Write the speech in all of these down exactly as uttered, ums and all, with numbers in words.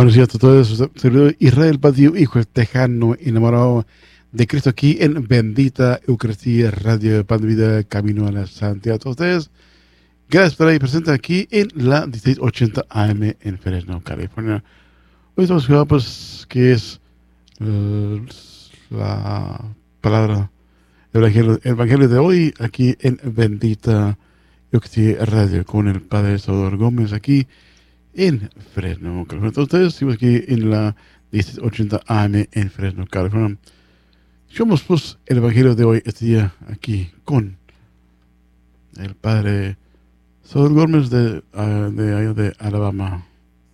Buenos días a todos, servidor Israel Badio, hijo del tejano enamorado de Cristo, aquí en Bendita Eucaristía Radio, Pan de Vida, Camino a la Santidad. A todos ustedes, gracias por ahí presente aquí en la dieciséis ochenta A M en Fresno, California. Hoy estamos hablando, pues, que es uh, la palabra del evangelio, el evangelio de hoy, aquí en Bendita Eucaristía Radio, con el Padre Salvador Gómez, aquí en Fresno, California. Entonces, ustedes estamos aquí en la dieciséis ochenta A M en Fresno, California. Somos, pues, el evangelio de hoy, este día, aquí con el Padre Salvador Gómez de, uh, de, de Alabama.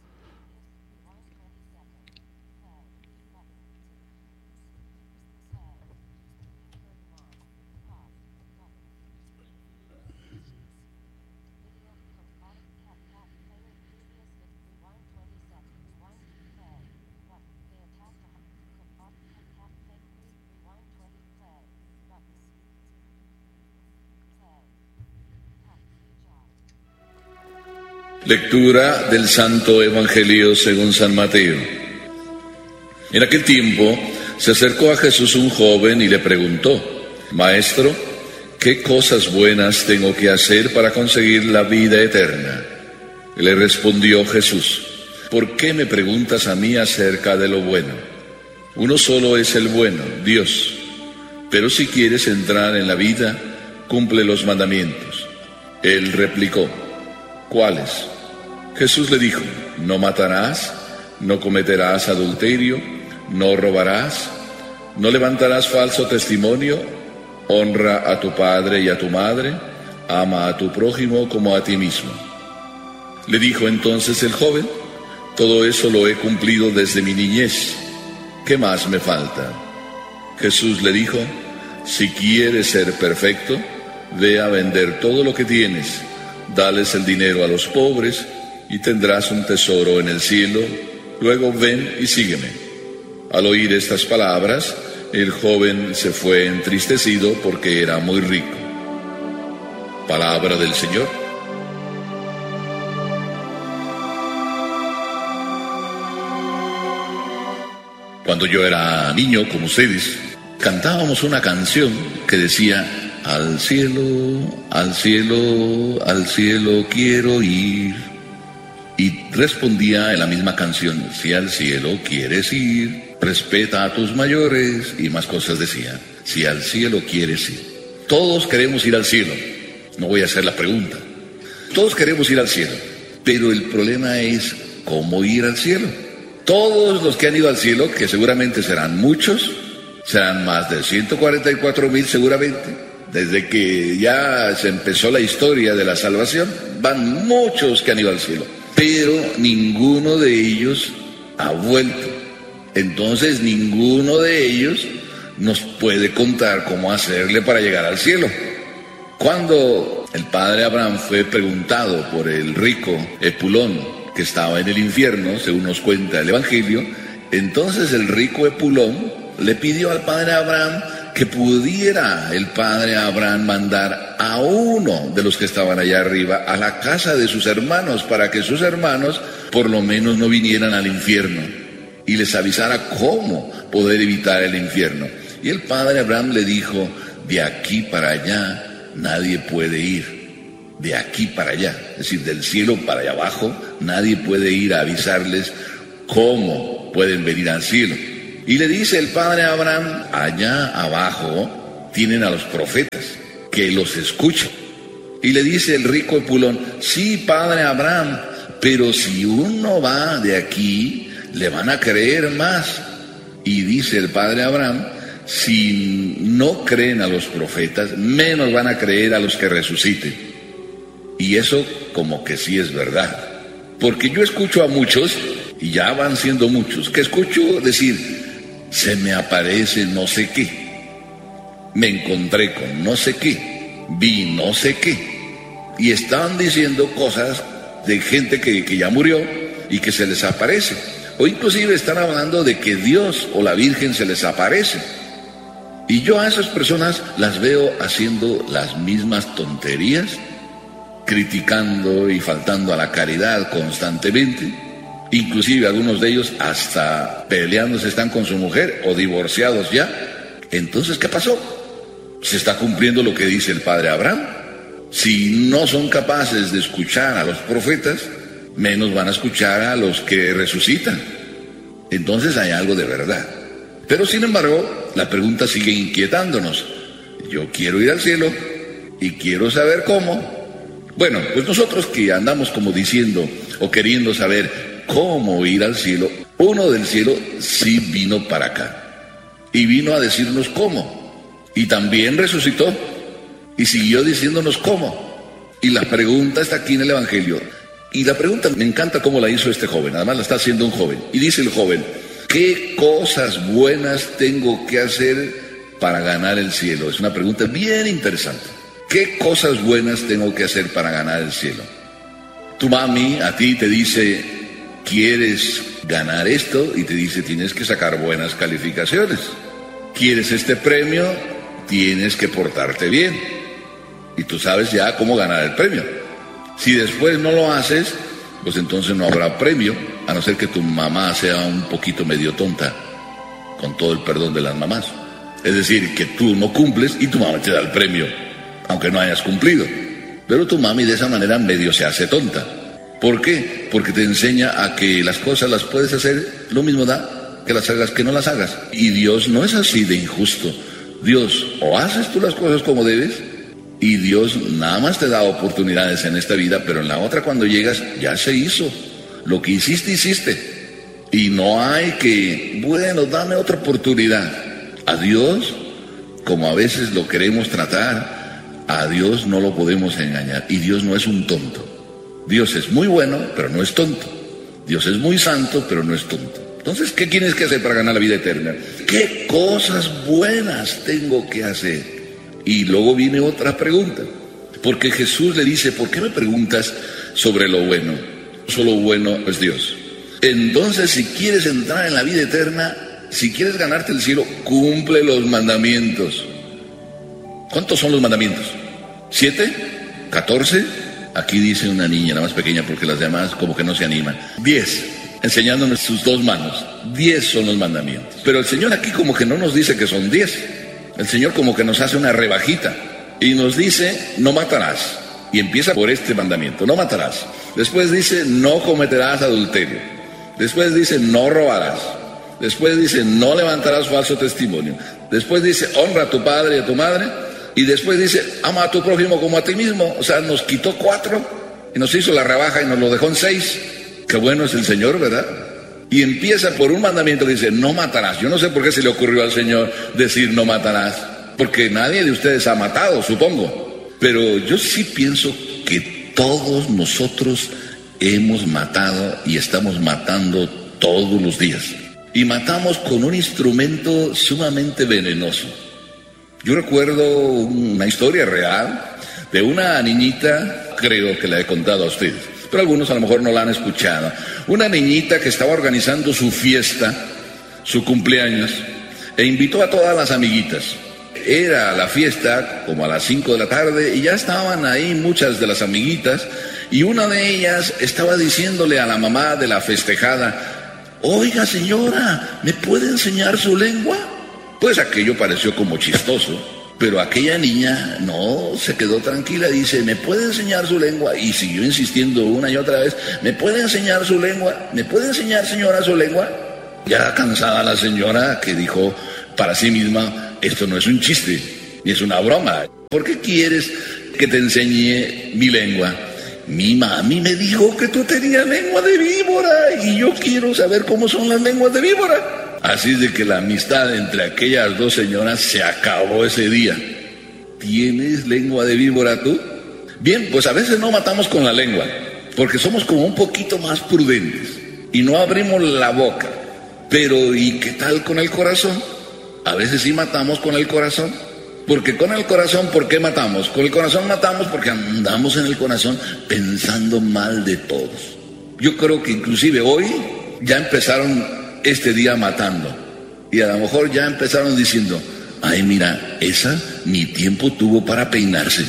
Lectura del Santo Evangelio según San Mateo. En aquel tiempo se acercó a Jesús un joven y le preguntó: Maestro, ¿qué cosas buenas tengo que hacer para conseguir la vida eterna? Le respondió Jesús: ¿por qué me preguntas a mí acerca de lo bueno? Uno solo es el bueno, Dios. Pero si quieres entrar en la vida, cumple los mandamientos. Él replicó: ¿cuáles? Jesús le dijo: no matarás, no cometerás adulterio, no robarás, no levantarás falso testimonio, honra a tu padre y a tu madre, ama a tu prójimo como a ti mismo. Le dijo entonces el joven: todo eso lo he cumplido desde mi niñez, ¿qué más me falta? Jesús le dijo: si quieres ser perfecto, ve a vender todo lo que tienes, dales el dinero a los pobres y tendrás un tesoro en el cielo, luego ven y sígueme. Al oír estas palabras, el joven se fue entristecido porque era muy rico. Palabra del Señor. Cuando yo era niño, como ustedes, cantábamos una canción que decía: al cielo, al cielo, al cielo quiero ir. Y respondía en la misma canción: si al cielo quieres ir, respeta a tus mayores, y más cosas decía. Si al cielo quieres ir. Todos queremos ir al cielo. No voy a hacer la pregunta. Todos queremos ir al cielo. Pero el problema es cómo ir al cielo. Todos los que han ido al cielo, que seguramente serán muchos, serán más de ciento cuarenta y cuatro mil seguramente, desde que ya se empezó la historia de la salvación, van muchos que han ido al cielo, pero ninguno de ellos ha vuelto. Entonces ninguno de ellos nos puede contar cómo hacerle para llegar al cielo. Cuando el padre Abraham fue preguntado por el rico Epulón, que estaba en el infierno, según nos cuenta el Evangelio, entonces el rico Epulón le pidió al padre Abraham que pudiera el padre Abraham mandar a uno de los que estaban allá arriba a la casa de sus hermanos, para que sus hermanos por lo menos no vinieran al infierno, y les avisara cómo poder evitar el infierno. Y el padre Abraham le dijo: de aquí para allá nadie puede ir. De aquí para allá, es decir, del cielo para allá abajo, nadie puede ir a avisarles cómo pueden venir al cielo. Y le dice el padre Abraham: allá abajo tienen a los profetas, que los escuchan. Y le dice el rico Epulón: sí, padre Abraham, pero si uno va de aquí, le van a creer más. Y dice el padre Abraham: si no creen a los profetas, menos van a creer a los que resuciten. Y eso como que sí es verdad, porque yo escucho a muchos, y ya van siendo muchos, que escucho decir: se me aparece no sé qué, me encontré con no sé qué, vi no sé qué, y están diciendo cosas de gente que, que ya murió y que se les aparece, o inclusive están hablando de que Dios o la Virgen se les aparece. Y yo a esas personas las veo haciendo las mismas tonterías, criticando y faltando a la caridad constantemente, Inclusive algunos de ellos hasta peleándose están con su mujer o divorciados ya. Entonces, ¿qué pasó? ¿Se está cumpliendo lo que dice el padre Abraham? Si no son capaces de escuchar a los profetas, menos van a escuchar a los que resucitan. Entonces hay algo de verdad. Pero sin embargo, la pregunta sigue inquietándonos. Yo quiero ir al cielo y quiero saber cómo. Bueno, pues nosotros que andamos como diciendo o queriendo saber cómo ir al cielo, uno del cielo sí vino para acá y vino a decirnos cómo, y también resucitó y siguió diciéndonos cómo. Y la pregunta está aquí en el Evangelio, y la pregunta me encanta cómo la hizo este joven. Además la está haciendo un joven, y dice el joven: ¿qué cosas buenas tengo que hacer para ganar el cielo? Es una pregunta bien interesante. ¿Qué cosas buenas tengo que hacer para ganar el cielo? Tu mami a ti te dice: ¿quieres ganar esto? Y te dice: tienes que sacar buenas calificaciones. ¿Quieres este premio? Tienes que portarte bien. Y tú sabes ya cómo ganar el premio. Si después no lo haces, pues entonces no habrá premio, a no ser que tu mamá sea un poquito medio tonta, con todo el perdón de las mamás. Es decir, que tú no cumples y tu mamá te da el premio, aunque no hayas cumplido. Pero tu mami de esa manera medio se hace tonta. ¿Por qué? Porque te enseña a que las cosas las puedes hacer, lo mismo da que las hagas que no las hagas. Y Dios no es así de injusto. Dios, o haces tú las cosas como debes, y Dios nada más te da oportunidades en esta vida, pero en la otra, cuando llegas, ya se hizo. Lo que hiciste, hiciste. Y no hay que, bueno, dame otra oportunidad. A Dios, como a veces lo queremos tratar, a Dios no lo podemos engañar. Y Dios no es un tonto. Dios es muy bueno, pero no es tonto. Dios es muy santo, pero no es tonto. Entonces, ¿qué tienes que hacer para ganar la vida eterna? ¿Qué cosas buenas tengo que hacer? Y luego viene otra pregunta, porque Jesús le dice: ¿por qué me preguntas sobre lo bueno? Solo bueno es Dios. Entonces, si quieres entrar en la vida eterna, si quieres ganarte el cielo, cumple los mandamientos. ¿Cuántos son los mandamientos? ¿Siete? ¿Catorce? Aquí dice una niña, la más pequeña, porque las demás como que no se animan. Diez, enseñándonos sus dos manos. Diez son los mandamientos. Pero el Señor aquí como que no nos dice que son diez. El Señor como que nos hace una rebajita y nos dice: no matarás. Y empieza por este mandamiento: no matarás. Después dice: no cometerás adulterio. Después dice: no robarás. Después dice: no levantarás falso testimonio. Después dice: honra a tu padre y a tu madre. Y después dice: ama a tu prójimo como a ti mismo. O sea, nos quitó cuatro y nos hizo la rebaja y nos lo dejó en seis. Qué bueno es el Señor, ¿verdad? Y empieza por un mandamiento que dice: no matarás. Yo no sé por qué se le ocurrió al Señor decir no matarás, porque nadie de ustedes ha matado, supongo. Pero yo sí pienso que todos nosotros hemos matado y estamos matando todos los días. Y matamos con un instrumento sumamente venenoso. Yo recuerdo una historia real de una niñita, creo que la he contado a ustedes, pero algunos a lo mejor no la han escuchado. Una niñita que estaba organizando su fiesta, su cumpleaños, e invitó a todas las amiguitas. Era la fiesta como a las cinco de la tarde y ya estaban ahí muchas de las amiguitas, y una de ellas estaba diciéndole a la mamá de la festejada: oiga señora, ¿me puede enseñar su lengua? Pues aquello pareció como chistoso. Pero aquella niña no se quedó tranquila, dice: ¿me puede enseñar su lengua? Y siguió insistiendo una y otra vez: ¿me puede enseñar su lengua? ¿Me puede enseñar, señora, su lengua? Ya cansada la señora, que dijo para sí misma: esto no es un chiste, ni es una broma. ¿Por qué quieres que te enseñe mi lengua? Mi mami me dijo que tú tenías lengua de víbora y yo quiero saber cómo son las lenguas de víbora. Así es de que la amistad entre aquellas dos señoras se acabó ese día. ¿Tienes lengua de víbora tú? Bien, pues a veces no matamos con la lengua, porque somos como un poquito más prudentes y no abrimos la boca. Pero ¿y qué tal con el corazón? A veces sí matamos con el corazón. Porque con el corazón, ¿por qué matamos? Con el corazón matamos porque andamos en el corazón pensando mal de todos. Yo creo que inclusive hoy ya empezaron este día matando, y a lo mejor ya empezaron diciendo: ay, mira, esa ni tiempo tuvo para peinarse,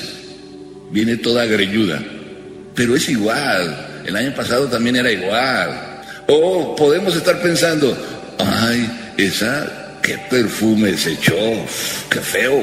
viene toda greñuda. Pero es igual, el año pasado también era igual. O podemos estar pensando, ay, esa, qué perfume se echó, qué feo,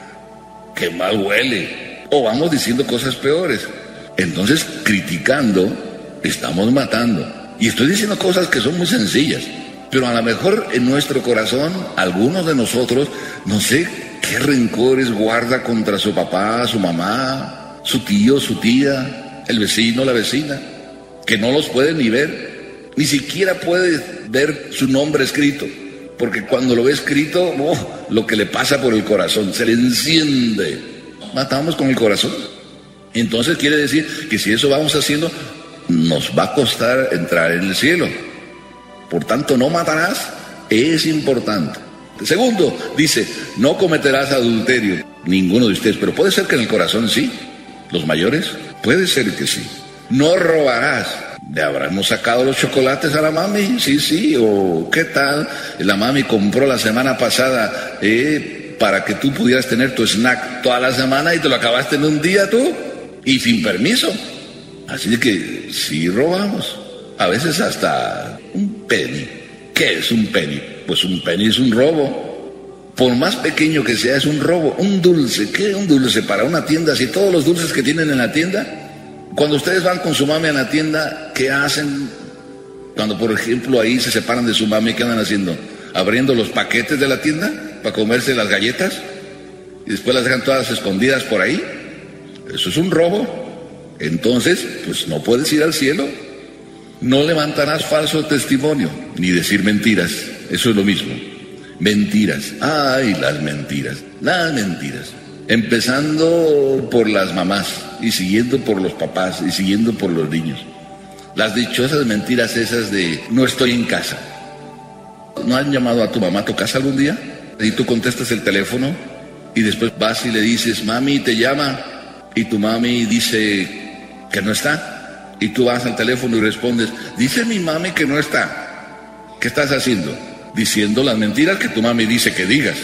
qué mal huele. O vamos diciendo cosas peores. Entonces, criticando, estamos matando. Y estoy diciendo cosas que son muy sencillas, pero a lo mejor en nuestro corazón, algunos de nosotros, no sé qué rencores guarda contra su papá, su mamá, su tío, su tía, el vecino, la vecina, que no los puede ni ver. Ni siquiera puede ver su nombre escrito, porque cuando lo ve escrito, oh, lo que le pasa por el corazón, se le enciende. Matamos con el corazón. Entonces quiere decir que si eso vamos haciendo, nos va a costar entrar en el cielo. Por tanto, no matarás, es importante. Segundo, dice, no cometerás adulterio, ninguno de ustedes, pero puede ser que en el corazón sí. Los mayores, puede ser que sí. No robarás. ¿Le habremos sacado los chocolates a la mami? Sí, sí, o ¿qué tal? La mami compró la semana pasada eh, para que tú pudieras tener tu snack toda la semana y te lo acabaste en un día tú, y sin permiso. Así que sí robamos, a veces hasta un penny. ¿Qué es un penny? Pues un penny es un robo. Por más pequeño que sea, es un robo. Un dulce, ¿qué es un dulce para una tienda? Si todos los dulces que tienen en la tienda... Cuando ustedes van con su mami a la tienda, ¿qué hacen? Cuando, por ejemplo, ahí se separan de su mami, ¿qué andan haciendo? ¿Abriendo los paquetes de la tienda para comerse las galletas? Y después las dejan todas escondidas por ahí. Eso es un robo. Entonces, pues no puedes ir al cielo. No levantarás falso testimonio, ni decir mentiras. Eso es lo mismo. Mentiras. Ay, las mentiras. Las mentiras. Empezando por las mamás y siguiendo por los papás y siguiendo por los niños. Las dichosas mentiras esas de no estoy en casa. ¿No han llamado a tu mamá a tu casa algún día? Y tú contestas el teléfono y después vas y le dices, mami, te llama. Y tu mami dice que no está. Y tú vas al teléfono y respondes, dice mi mami que no está. ¿Qué estás haciendo? Diciendo las mentiras que tu mami dice que digas.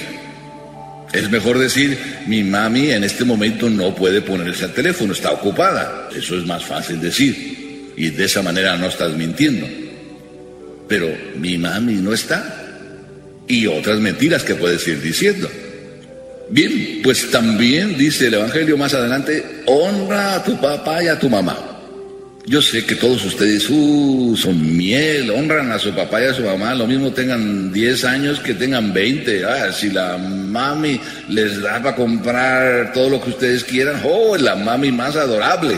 Es mejor decir, mi mami en este momento no puede ponerse al teléfono, está ocupada. Eso es más fácil decir. Y de esa manera no estás mintiendo. Pero mi mami no está. Y otras mentiras que puedes ir diciendo. Bien, pues también dice el Evangelio más adelante, honra a tu papá y a tu mamá. Yo sé que todos ustedes uh, son miel, honran a su papá y a su mamá, lo mismo tengan diez años que tengan veinte. Ah, si la mami les da para comprar todo lo que ustedes quieran, oh, es la mami más adorable.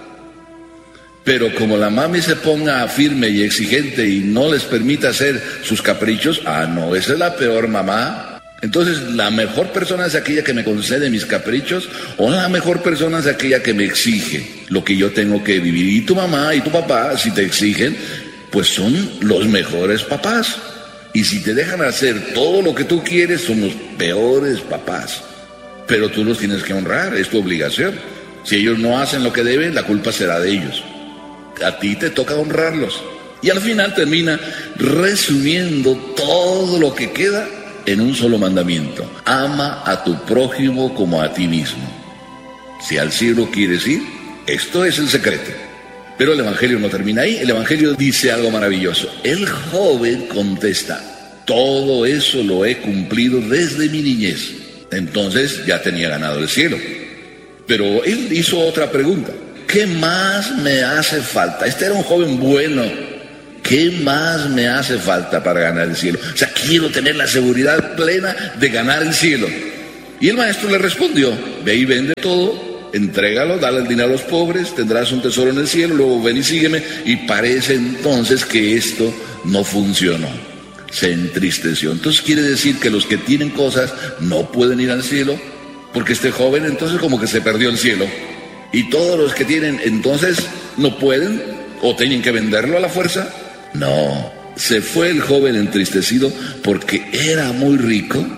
Pero como la mami se ponga firme y exigente y no les permita hacer sus caprichos, ah, no, esa es la peor mamá. Entonces, ¿la mejor persona es aquella que me concede mis caprichos o la mejor persona es aquella que me exige lo que yo tengo que vivir? Y tu mamá y tu papá, si te exigen, pues son los mejores papás. Y si te dejan hacer todo lo que tú quieres, son los peores papás. Pero tú los tienes que honrar, es tu obligación. Si ellos no hacen lo que deben, la culpa será de ellos. A ti te toca honrarlos. Y al final termina resumiendo todo lo que queda en un solo mandamiento. Ama a tu prójimo como a ti mismo. Si al cielo quieres ir, esto es el secreto. Pero el Evangelio no termina ahí. El Evangelio dice algo maravilloso. El joven contesta, todo eso lo he cumplido desde mi niñez. Entonces ya tenía ganado el cielo. Pero él hizo otra pregunta. ¿Qué más me hace falta? Este era un joven bueno. ¿Qué más me hace falta para ganar el cielo? O sea, quiero tener la seguridad plena de ganar el cielo. Y el maestro le respondió, ve y vende todo, entrégalo, dale el dinero a los pobres, tendrás un tesoro en el cielo, luego ven y sígueme. Y parece entonces que esto no funcionó. Se entristeció. Entonces quiere decir que los que tienen cosas no pueden ir al cielo, porque este joven entonces como que se perdió el cielo. Y todos los que tienen entonces no pueden o tienen que venderlo a la fuerza. No, ¿se fue el joven entristecido porque era muy rico?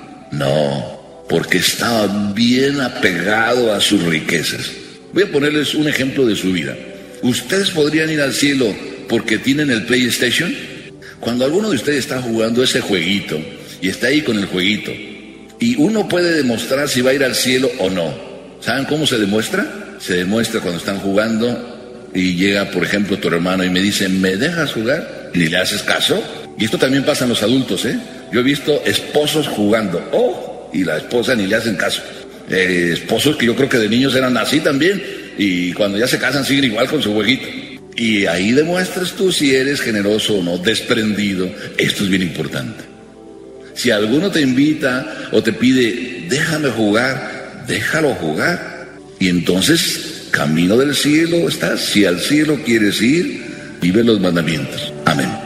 No, porque estaba bien apegado a sus riquezas. Voy a ponerles un ejemplo de su vida. ¿Ustedes podrían ir al cielo porque tienen el PlayStation? Cuando alguno de ustedes está jugando ese jueguito y está ahí con el jueguito y uno puede demostrar si va a ir al cielo o no. ¿Saben cómo se demuestra? Se demuestra cuando están jugando y llega, por ejemplo, tu hermano y me dice, ¿me dejas jugar? y ni le haces caso. Y esto también pasa en los adultos, ¿eh? Yo he visto esposos jugando, oh, y la esposa ni le hacen caso. Eh, esposos que yo creo que de niños eran así también, y cuando ya se casan siguen igual con su jueguito. Y ahí demuestras tú si eres generoso o no, desprendido. Esto es bien importante. Si alguno te invita o te pide, déjame jugar, déjalo jugar. Y entonces, camino del cielo estás. Si al cielo quieres ir, vive los mandamientos. Amén.